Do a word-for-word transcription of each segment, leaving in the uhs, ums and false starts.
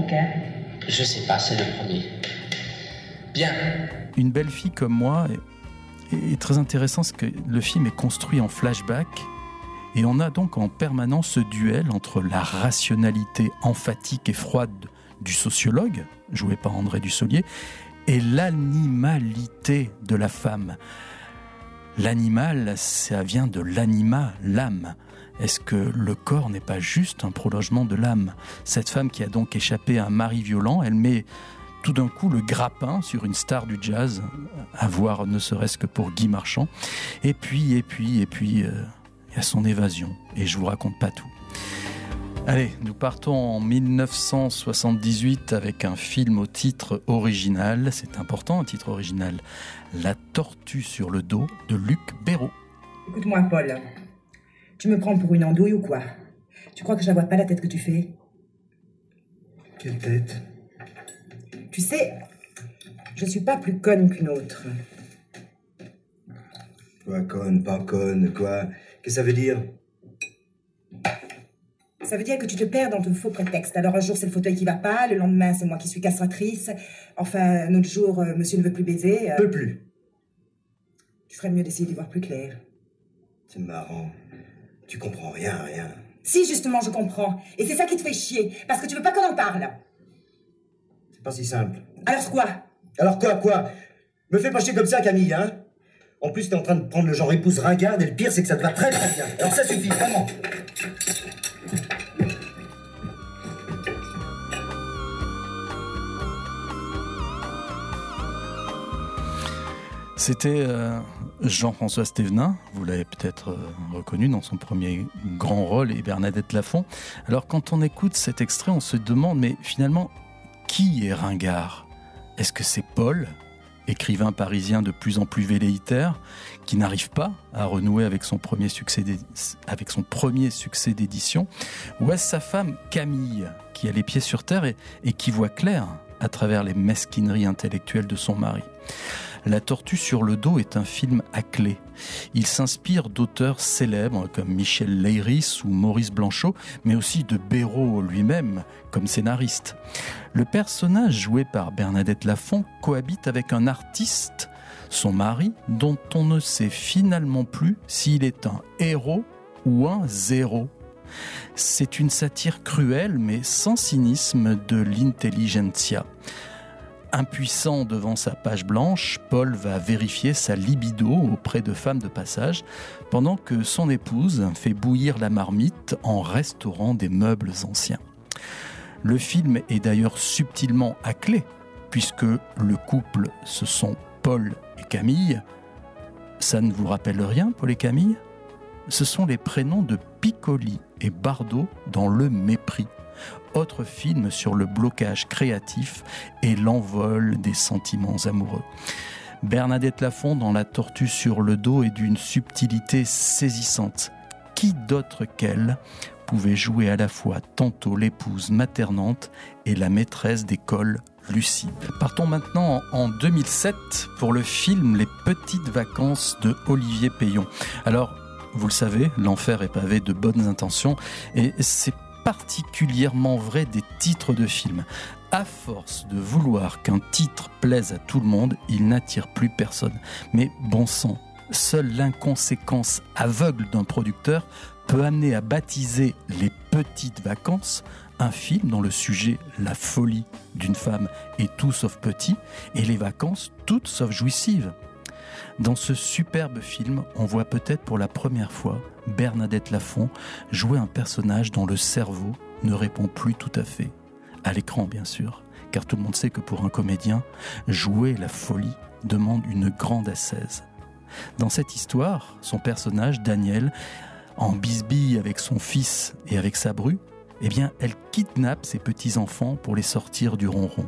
bouquin? Je sais pas, c'est le premier. Bien. Une belle fille comme moi est, est très intéressant, parce que le film est construit en flashback, et on a donc en permanence ce duel entre la rationalité emphatique et froide du sociologue, joué par André Dussolier, et l'animalité de la femme. L'animal, ça vient de l'anima, l'âme. Est-ce que le corps n'est pas juste un prolongement de l'âme ? Cette femme qui a donc échappé à un mari violent, elle met tout d'un coup le grappin sur une star du jazz, à voir ne serait-ce que pour Guy Marchand. Et puis, et puis, et puis, euh, il y a son évasion. Et je vous raconte pas tout. Allez, nous partons en dix-neuf cent soixante-dix-huit avec un film au titre original. C'est important, un titre original. La tortue sur le dos de Luc Béraud. Écoute-moi, Paul. Tu me prends pour une andouille ou quoi? Tu crois que je la vois pas, la tête que tu fais? Quelle tête? Tu sais, je suis pas plus conne qu'une autre. Quoi, conne, pas conne, quoi? Qu'est-ce que ça veut dire? Ça veut dire que tu te perds dans ton faux prétexte. Alors un jour c'est le fauteuil qui va pas, le lendemain c'est moi qui suis castratrice. Enfin, un autre jour, euh, monsieur ne veut plus baiser. Euh... Peut plus. Tu ferais mieux d'essayer d'y voir plus clair. C'est marrant. Tu comprends rien, rien. Si, justement, je comprends. Et c'est ça qui te fait chier. Parce que tu veux pas qu'on en parle. C'est pas si simple. Alors quoi? Alors quoi, quoi? Me fais pas chier comme ça, Camille, hein? En plus, t'es en train de prendre le genre épouse ringarde, et le pire, c'est que ça te va très très bien. Alors ça suffit, vraiment. C'était euh, Jean-François Stévenin, vous l'avez peut-être euh, reconnu dans son premier grand rôle, et Bernadette Lafont. Alors quand on écoute cet extrait, on se demande, mais finalement, qui est ringard? Est-ce que c'est Paul, écrivain parisien de plus en plus velléitaire, qui n'arrive pas à renouer avec son premier succès avec son premier succès d'édition, ou est-ce sa femme Camille, qui a les pieds sur terre et, et qui voit clair à travers les mesquineries intellectuelles de son mari? La tortue sur le dos est un film à clé. Il s'inspire d'auteurs célèbres comme Michel Leiris ou Maurice Blanchot, mais aussi de Béraud lui-même comme scénariste. Le personnage joué par Bernadette Lafont cohabite avec un artiste, son mari, dont on ne sait finalement plus s'il est un héros ou un zéro. C'est une satire cruelle mais sans cynisme de l'intelligentsia. Impuissant devant sa page blanche, Paul va vérifier sa libido auprès de femmes de passage, pendant que son épouse fait bouillir la marmite en restaurant des meubles anciens. Le film est d'ailleurs subtilement à clé, puisque le couple, ce sont Paul et Camille. Ça ne vous rappelle rien, Paul et Camille ? Ce sont les prénoms de Piccoli et Bardot dans Le Mépris. Autre film sur le blocage créatif et l'envol des sentiments amoureux. Bernadette Lafont dans La tortue sur le dos est d'une subtilité saisissante. Qui d'autre qu'elle pouvait jouer à la fois tantôt l'épouse maternante et la maîtresse d'école lucide? Partons maintenant en deux mille sept pour le film Les petites vacances de Olivier Payon. Alors, vous le savez, l'enfer est pavé de bonnes intentions et c'est particulièrement vrai des titres de films. À force de vouloir qu'un titre plaise à tout le monde, il n'attire plus personne. Mais bon sang, seule l'inconséquence aveugle d'un producteur peut amener à baptiser Les petites vacances un film dont le sujet, la folie d'une femme, est tout sauf petit, et les vacances toutes sauf jouissives. Dans ce superbe film, on voit peut-être pour la première fois Bernadette Lafont jouer un personnage dont le cerveau ne répond plus tout à fait. À l'écran, bien sûr, car tout le monde sait que pour un comédien, jouer la folie demande une grande ascèse. Dans cette histoire, son personnage, Daniel, en bisbille avec son fils et avec sa bru, eh bien, elle kidnappe ses petits-enfants pour les sortir du ronron.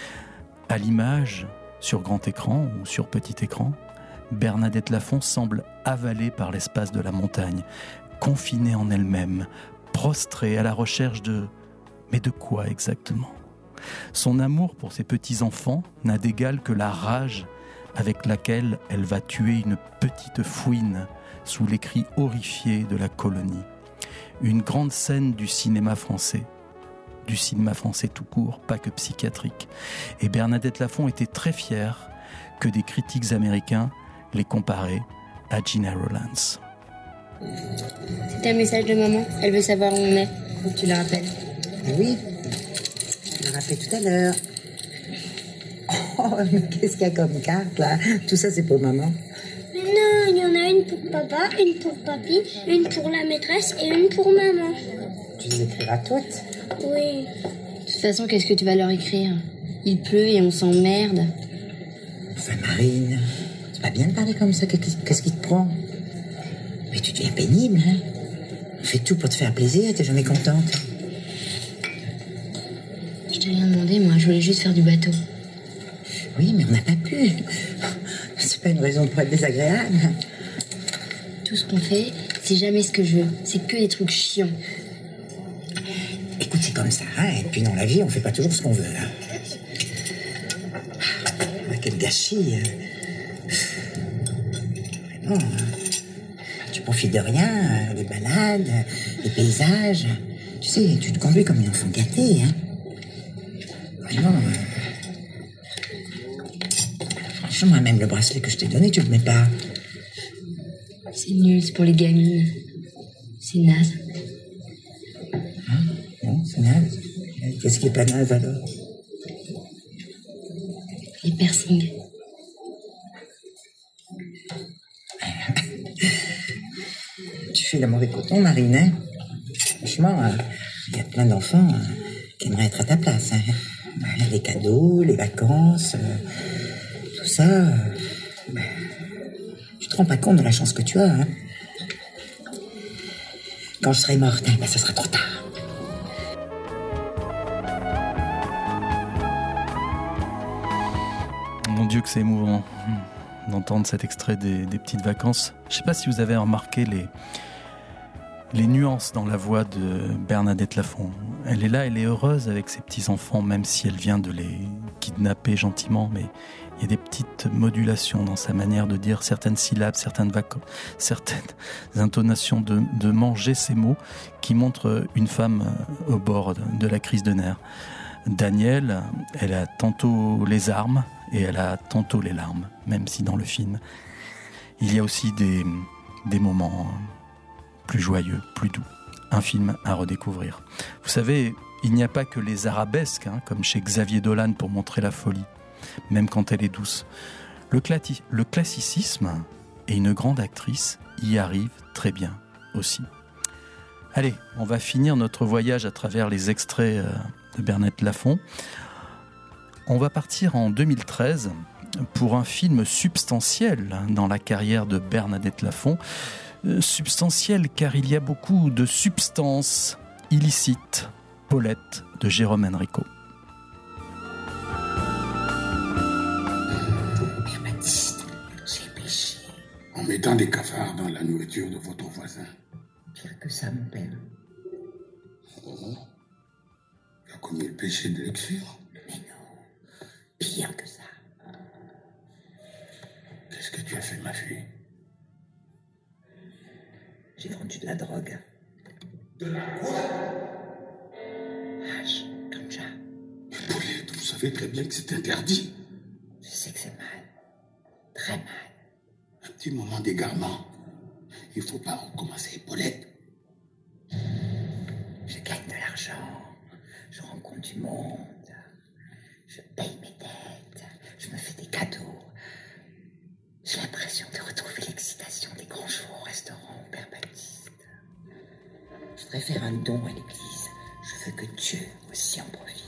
À l'image, sur grand écran ou sur petit écran, Bernadette Lafont semble avalée par l'espace de la montagne, confinée en elle-même, prostrée à la recherche de... Mais de quoi exactement ? Son amour pour ses petits-enfants n'a d'égal que la rage avec laquelle elle va tuer une petite fouine sous les cris horrifiés de la colonie. Une grande scène du cinéma français. du cinéma français tout court, pas que psychiatrique. Et Bernadette Lafont était très fière que des critiques américains les comparaient à Gena Rowlands. C'est un message de maman. Elle veut savoir où on est. Faut que tu la rappelles. Oui, je l'ai rappelé tout à l'heure. Oh, mais qu'est-ce qu'il y a comme carte, là? Tout ça, c'est pour maman. Mais non, il y en a une pour papa, une pour papy, une pour la maîtresse et une pour maman. Tu les écriras toutes? Oui. De toute façon, qu'est-ce que tu vas leur écrire? Il pleut et on s'emmerde. Enfin, Marine, c'est pas bien de parler comme ça. Qu'est-ce qui te prend? Mais tu deviens pénible, hein? On fait tout pour te faire plaisir, t'es jamais contente. Je t'ai rien demandé, moi. Je voulais juste faire du bateau. Oui, mais on n'a pas pu. C'est pas une raison pour être désagréable. Tout ce qu'on fait, c'est jamais ce que je veux. C'est que des trucs chiants. Écoute, c'est comme ça, hein. Et puis dans la vie, on fait pas toujours ce qu'on veut, hein. Ah, quel gâchis. Vraiment. Tu profites de rien, des balades, des paysages. Tu sais, tu te conduis comme une enfant gâtée, hein. Vraiment. Franchement, même le bracelet que je t'ai donné, tu le mets pas. C'est nul, c'est pour les gamines. C'est naze. Hein? Non, c'est naze. Qu'est-ce qui est pas naze, alors? Les piercings. Tu fais le mauvais coton, Marine, hein? Franchement, il euh, y a plein d'enfants euh, qui aimeraient être à ta place, hein? Les cadeaux, les vacances, euh, tout ça. Euh, bah, tu te rends pas compte de la chance que tu as, hein? Quand je serai morte, hein, bah, ça sera trop tard. Mon Dieu que c'est émouvant d'entendre cet extrait des, des petites vacances. Je ne sais pas si vous avez remarqué les, les nuances dans la voix de Bernadette Lafont. Elle est là, elle est heureuse avec ses petits-enfants, même si elle vient de les kidnapper gentiment, mais il y a des petites modulations dans sa manière de dire certaines syllabes, certaines vacances, certaines intonations de, de manger ses mots qui montrent une femme au bord de, de la crise de nerfs. Danielle, elle a tantôt les armes et elle a tantôt les larmes, même si dans le film, il y a aussi des, des moments plus joyeux, plus doux. Un film à redécouvrir. Vous savez, il n'y a pas que les arabesques, hein, comme chez Xavier Dolan pour montrer la folie, même quand elle est douce. Le, clati- le classicisme et une grande actrice y arrivent très bien aussi. Allez, on va finir notre voyage à travers les extraits de Bernadette Lafont. On va partir en deux mille treize pour un film substantiel dans la carrière de Bernadette Lafont. Substantiel car il y a beaucoup de substances illicites. Paulette de Jérôme Enrico. Père Baptiste, j'ai péché. En mettant des cafards dans la nourriture de votre voisin. Pire que ça, mon père. Oh. Tu as commis le péché de l'excure? Mais non, pire que ça. Qu'est-ce que tu as fait, ma fille? J'ai vendu de la drogue. De la quoi? Hache, ganja. Mais Paulette, vous savez très bien que c'est interdit. Je sais que c'est mal. Très mal. Un petit moment d'égarement. Il faut pas recommencer, Paulette. Je gagne de l'argent. Je rencontre du monde. Je paye mes dettes. Je me fais des cadeaux. J'ai l'impression de retrouver l'excitation des grands jours au restaurant, Père Baptiste. Je voudrais faire un don à l'église. Je veux que Dieu aussi en profite.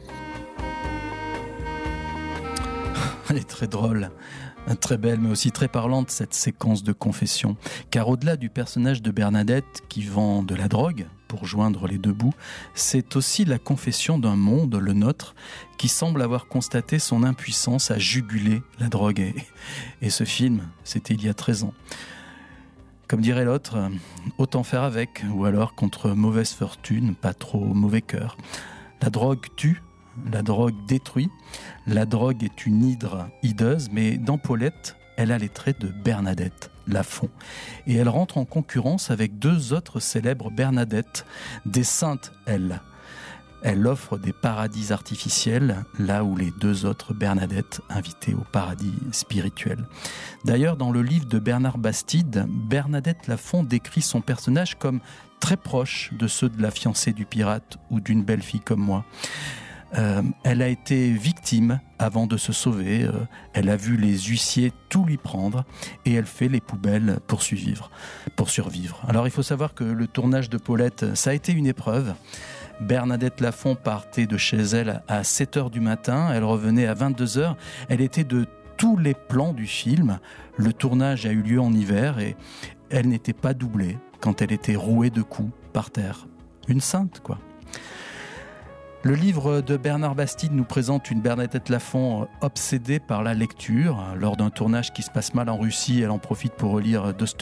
Elle est très drôle, très belle, mais aussi très parlante, cette séquence de confession. Car au-delà du personnage de Bernadette qui vend de la drogue pour joindre les deux bouts, c'est aussi la confession d'un monde, le nôtre, qui semble avoir constaté son impuissance à juguler la drogue. Et, et ce film, c'était il y a treize ans. Comme dirait l'autre, autant faire avec, ou alors contre mauvaise fortune, pas trop mauvais cœur. La drogue tue, la drogue détruit, la drogue est une hydre hideuse, mais dans Paulette, elle a les traits de Bernadette Lafont. Et elle rentre en concurrence avec deux autres célèbres Bernadette, des saintes, elles. Elle offre des paradis artificiels, là où les deux autres Bernadette invitées au paradis spirituel. D'ailleurs, dans le livre de Bernard Bastide, Bernadette Lafont décrit son personnage comme très proche de ceux de la fiancée du pirate ou d'une belle fille comme moi. Euh, elle a été victime avant de se sauver, euh, elle a vu les huissiers tout lui prendre et elle fait les poubelles pour survivre, pour survivre. Alors il faut savoir que le tournage de Paulette, ça a été une épreuve. Bernadette Lafont partait de chez elle à sept heures du matin, elle revenait à vingt-deux heures, elle était de tous les plans du film. Le tournage a eu lieu en hiver et elle n'était pas doublée quand elle était rouée de coups par terre. Une sainte, quoi. Le livre de Bernard Bastide nous présente une Bernadette Lafont obsédée par la lecture. Lors d'un tournage qui se passe mal en Russie, elle en profite pour relire Dostoïevski